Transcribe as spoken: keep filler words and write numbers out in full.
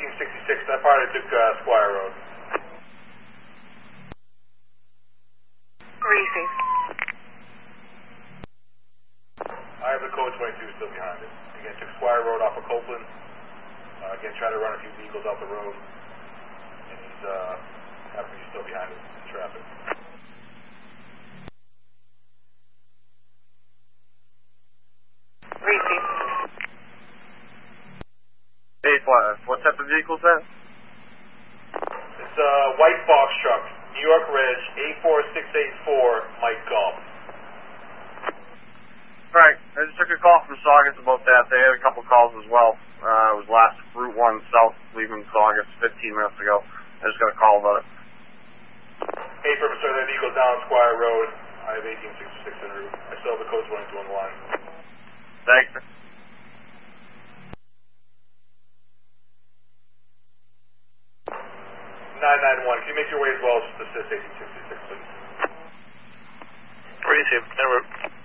eighteen sixty-six, that party took uh, Squire Road. Receive. I have the code twenty-two still behind it. Again, took Squire Road off of Copeland. Uh, again, trying to run a few vehicles off the road. And he's, uh, after he's still behind it in traffic. Receive. Hey, what, what type of vehicle is that? It's a uh, white box truck, New York Reg, A four six eight four, Mike Golf. Alright, I just took a call from Saugus about that. They had a couple calls as well. Uh, it was last Route one South, leaving Saugus fifteen minutes ago. I just got a call about it. Hey, Purpose, sir, that vehicle's down on Squire Road. I have eighteen sixty-six en route. I still have the code twenty-two on the line. Thanks. nine nine one, can you make your way as well to assist eighteen sixty-six, please? Receive, en route.